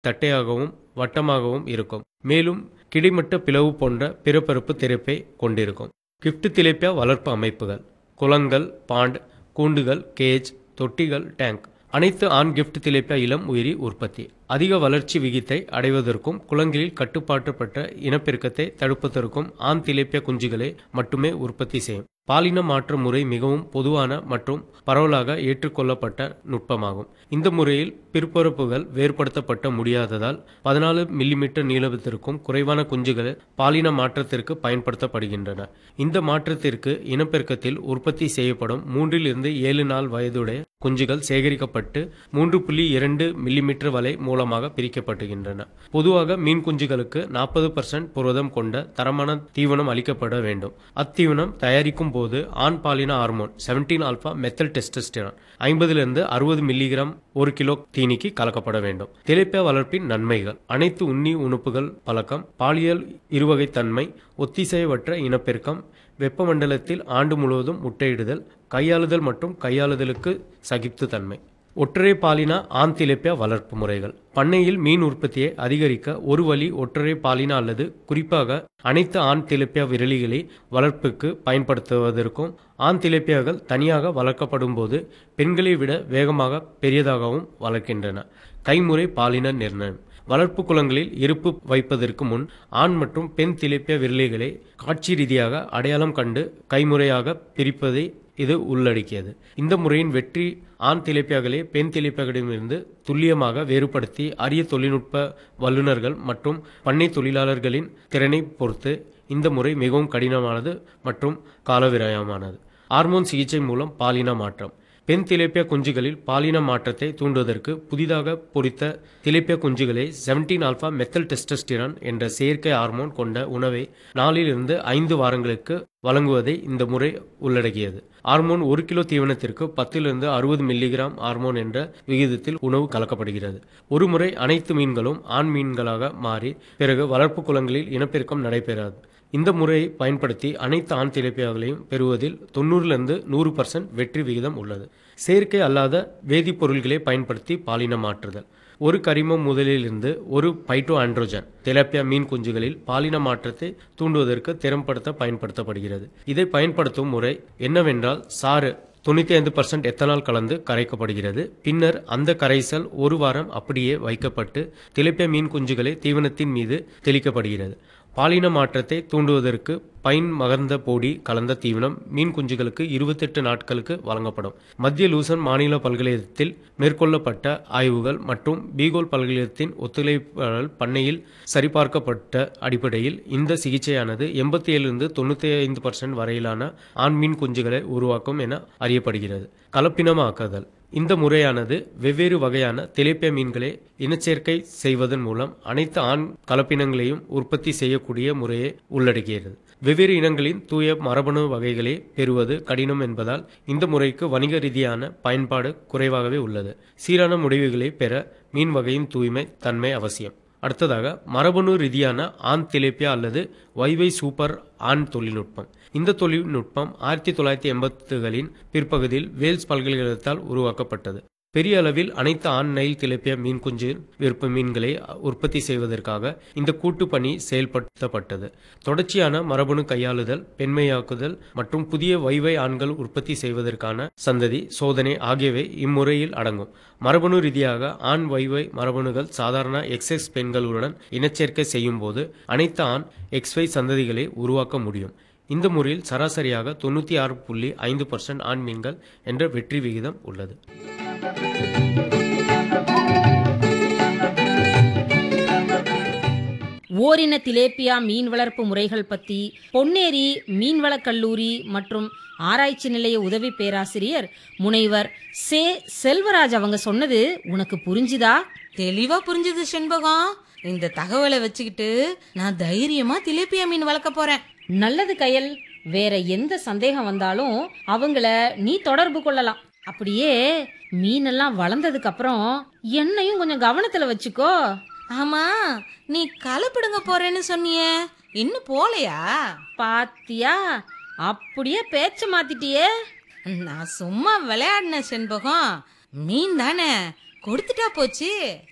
தட்டையாகவும் வட்டமாகவும் இருக்கும். மேலும் கிடைமட்ட பிளவு போன்ற பிறப்பரப்பு திரைப்பை கொண்டிருக்கும். கிஃப்ட் திலேப்பியா வளர்ப்பு அமைப்புகள்: குளங்கள், பாண்ட், கூண்டுகள், கேஜ், தொட்டிகள், டேங்க். அனைத்து ஆண் கிஃப்ட் திலேப்பியா இளம் உயிரி உற்பத்தி. அதிக வளர்ச்சி விகிதத்தை அடைவதற்கும் குளங்களில் கட்டுப்பாட்டப்பட்ட இனப்பெருக்கத்தை தடுப்பதற்கும் ஆண் திலேப்பியா குஞ்சுகளை மட்டுமே உற்பத்தி செய்யும். பாலின மாற்ற முறை மிகவும் பொதுவான மற்றும் பரவலாக ஏற்றுக்கொள்ளப்பட்ட நுட்பமாகும். இந்த முறையில் பிற்பரப்புகள் வேறுபடுத்தப்பட்ட முடியாததால் 14 மில்லிமீட்டர் நீளத்திற்கும் குறைவான குஞ்சுகள் பாலின மாற்றத்திற்கு பயன்படுத்தப்படுகின்றன. இந்த மாற்றத்திற்கு இனப்பெருக்கத்தில் உற்பத்தி செய்யப்படும் 3-7 நாள் வயதுடைய குஞ்சுகள் சேகரிக்கப்பட்டு 3.2 மில்லிமீட்டர் வலை மூலமாக பிரிக்கப்படுகின்றன. பொதுவாக மீன் குஞ்சுகளுக்கு 40% புரதம் கொண்ட தரமான தீவனம் அளிக்கப்பட வேண்டும். அத்தீவனம் தயாரிக்கும் போது ஆண் பாலின hormone 17-ஆல்பா methyl testosterone 50-60 milligram 1 kilo தீனிக்கு கலக்கப்பட வேண்டும். திலேப்பியா வளர்ப்பின் நன்மைகள்: அனைத்து உண்ணி உணுப்புகள் பழக்கம், பாலியல் இருவகைத்தன்மை, ஒத்திசைவற்ற இனப்பெருக்கம், வெப்பமண்டலத்தில் ஆண்டு முழுவதும் முட்டையிடுதல், கையாளுதல் மற்றும் கையாளுதலுக்கு சகிப்புத்தன்மை. ஒற்றை பாலின ஆண் திலேப்பியா வளர்ப்பு முறைகள்: பண்ணையில் மீன் உற்பத்தியை அதிகரிக்க ஒரு வழி ஒற்றை பாலின அல்லது குறிப்பாக அனைத்து ஆண் திலேப்பியா விரலிகளை வளர்ப்புக்கு பயன்படுத்துவதற்கும், ஆண் திலேப்பியாக்கள் தனியாக வளர்க்கப்படும் போது பெண்களை விட வேகமாக பெரியதாகவும் வளர்க்கின்றன. கைமுறை பாலின நிர்ணயம்: வளர்ப்பு குளங்களில் இருப்பு வைப்பதற்கு முன் ஆண் மற்றும் பெண் திலேப்பியா விரலிகளை காட்சி ரீதியாக அடையாளம் கண்டு கைமுறையாக பிரிப்பதை இது உள்ளடக்கியது. இந்த முறையின் வெற்றி ஆண் திலேப்பியாக்களை பெண் திலேப்பியாக்களிடமிருந்து துல்லியமாக வேறுபடுத்தி அரிய தொழில்நுட்ப வல்லுநர்கள் மற்றும் பண்ணை தொழிலாளர்களின் திறனை பொறுத்து இந்த முறை மிகவும் கடினமானது மற்றும் காலவிரயமானது. ஹார்மோன் சிகிச்சை மூலம் பாலின மாற்றம்: பெண் திலேப்பியா குஞ்சுகளில் பாலின மாற்றத்தை தூண்டுவதற்கு புதிதாக பொரித்த திலேப்பியா குஞ்சுகளை 17-ஆல்பா மெத்தில் டெஸ்டோஸ்டிரான் என்ற செயற்கை ஹார்மோன் கொண்ட உணவை 4-5 வாரங்களுக்கு வழங்குவதை இந்த முறை உள்ளடக்கியது. ஹார்மோன் 1 கிலோ தீவனத்திற்கு 10-60 மில்லிகிராம் ஹார்மோன் என்ற விகிதத்தில் உணவு கலக்கப்படுகிறது. ஒரு முறை அனைத்து மீன்களும் ஆண் மீன்களாக மாறி பிறகு வளர்ப்பு குளங்களில் இனப்பெருக்கம் நடைபெறாது. இந்த முறையை பயன்படுத்தி அனைத்து ஆண் திலேப்பியாக்களையும் பெறுவதில் 90-100% வெற்றி விகிதம் உள்ளது. செயற்கை அல்லாத வேதிப்பொருள்களை பயன்படுத்தி பாலின மாற்றுதல்: ஒரு கரிமம் முதலிலிருந்து ஒரு பைட்டோ ஆண்ட்ரோஜன் திலேப்பியா மீன் குஞ்சுகளில் பாலின மாற்றத்தை தூண்டுவதற்கு திறம்படுத்த பயன்படுத்தப்படுகிறது. இதை பயன்படுத்தும் முறை என்னவென்றால், சாறு 95% எத்தனால் கலந்து கரைக்கப்படுகிறது. பின்னர் அந்த கரைசல் ஒரு வாரம் அப்படியே வைக்கப்பட்டு திலேப்பியா மீன் குஞ்சுகளை தீவனத்தின் மீது தெளிக்கப்படுகிறது. பாலின மாற்றத்தை தூண்டுவதற்கு பைன் மகர்ந்த பொடி கலந்த தீவனம் மீன் குஞ்சுகளுக்கு 28 நாட்களுக்கு வழங்கப்படும். மத்திய லூசன் மாநில பல்கலைக்கழகத்தில் மேற்கொள்ளப்பட்ட ஆய்வுகள் மற்றும் பீகோல் பல்கலைக்கழகத்தின் ஒத்துழைப்பாளர் பண்ணையில் சரிபார்க்கப்பட்ட அடிப்படையில் இந்த சிகிச்சையானது 87-95% வரையிலான ஆண் மீன் குஞ்சுகளை உருவாக்கும் என அறியப்படுகிறது. கலப்பினமாக்குதல்: இந்த முறையானது வெவ்வேறு வகையான திலேப்பியா மீன்களை இனச்சேர்க்கை செய்வதன் மூலம் அனைத்து ஆண் கலப்பினங்களையும் உற்பத்தி செய்யக்கூடிய முறையை உள்ளடக்கியது. வெவ்வேறு இனங்களின் தூய மரபணு வகைகளை பெறுவது கடினம் என்பதால் இந்த முறைக்கு வணிக ரீதியான பயன்பாடு குறைவாகவே உள்ளது. சீரான முடிவுகளை பெற மீன் வகையின் தூய்மை தன்மை அவசியம். அடுத்ததாக, மரபணு ரீதியான ஆண் திலேப்பியா அல்லது YY சூப்பர் ஆண் தொழில்நுட்பம். இந்த தொழில்நுட்பம் 1980களின் பிற்பகுதியில் வேல்ஸ் பல்கலைக்கழகத்தால் உருவாக்கப்பட்டது. பெரிய அளவில் அனைத்து ஆண் நைல் திலேப்பியா மீன் குஞ்சு விருப்ப மீன்களை உற்பத்தி செய்வதற்காக இந்த கூட்டு பணி செயல்படுத்தப்பட்டது. தொடர்ச்சியான மரபணு கையாளுதல், பெண்மையாக்குதல் மற்றும் புதிய YY ஆண்கள் உற்பத்தி செய்வதற்கான சந்ததி சோதனை ஆகியவை இம்முறையில் அடங்கும். மரபணு ரீதியாக ஆண் YY மரபணுகள் சாதாரண XX பெண்களுடன் இனச்சேர்க்கை செய்யும் போது அனைத்து ஆண் XY சந்ததிகளை உருவாக்க முடியும். இந்த முறையில் சராசரியாக 96.5% ஆண் மீன்கள் என்ற வெற்றி விகிதம் உள்ளது. ஓரின திலேப்பியா மீன் வளர்ப்பு முறைகள் பத்தி பொன்னேரி மீன்வளக் கல்லூரி மற்றும் ஆராய்ச்சி நிலைய உதவி பேராசிரியர் முனைவர் சே. செல்வராஜ் அவங்க சொன்னது உனக்கு புரிஞ்சுதா? தெளிவா புரிஞ்சுது செண்பகம். இந்த தகவலை வச்சுக்கிட்டு நான் தைரியமா திலேப்பியா மீன் வளர்க்க போறேன். நல்லது கயல். வேற எந்த சந்தேகம் வந்தாலும் அவங்கள நீ தொடர்பு கொள்ளலாம். அப்படியே மீனெல்லாம் வளர்ந்ததுக்கு அப்புறம் என்னையும் கொஞ்சம் கவனத்துல வச்சுக்கோ. ஆமா, நீ கலப்பிடுங்க போறேன்னு சொன்னியே, இன்னும் போலையா? பாத்தியா, அப்படியே பேச்ச மாத்திட்டியே. நான் சும்மா விளையாடின செண்பகம். மீன் தானே, கொடுத்துட்டா போச்சு.